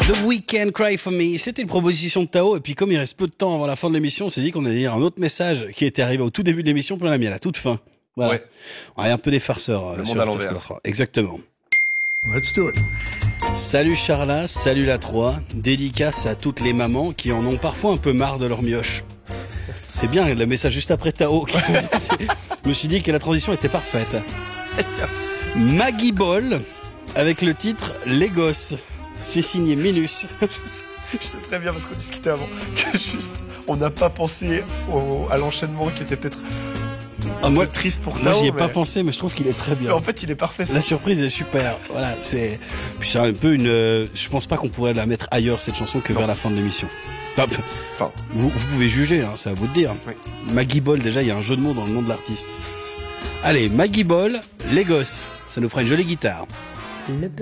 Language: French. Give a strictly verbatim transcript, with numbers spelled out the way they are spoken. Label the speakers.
Speaker 1: The Weeknd, Cry For Me. C'était une proposition de Tao. Et puis comme il reste peu de temps avant la fin de l'émission, on s'est dit qu'on allait lire un autre message qui était arrivé au tout début de l'émission, puis on l'a mis à la toute fin. Voilà. Ouais. On est un peu des farceurs.
Speaker 2: Le
Speaker 1: euh,
Speaker 2: monde à l'envers.
Speaker 1: Exactement.
Speaker 3: Let's do it.
Speaker 1: Salut Charlas, salut la trois. Dédicace à toutes les mamans qui en ont parfois un peu marre de leur mioche. C'est bien le message juste après Tao. Qui... Je me suis dit que la transition était parfaite. Maggie Ball avec le titre Les Gosses. C'est signé Minus.
Speaker 2: Je sais très bien parce qu'on discutait avant que juste on n'a pas pensé au, à l'enchaînement qui était peut-être un
Speaker 1: moi,
Speaker 2: peu triste pour Tao.
Speaker 1: Moi j'y ai
Speaker 2: mais...
Speaker 1: pas pensé, mais je trouve qu'il est très bien.
Speaker 2: Mais en fait il est parfait.
Speaker 1: La surprise est super. Voilà, c'est puis c'est un peu une. Euh, je pense pas qu'on pourrait la mettre ailleurs cette chanson que non. vers la fin de l'émission. Enfin, vous, vous pouvez juger, hein, c'est à vous de dire.
Speaker 2: Oui.
Speaker 1: Maggie Ball, déjà il y a un jeu de mots dans le nom de l'artiste. Allez, Maggie Ball, Les Gosses, ça nous fera une jolie guitare. Le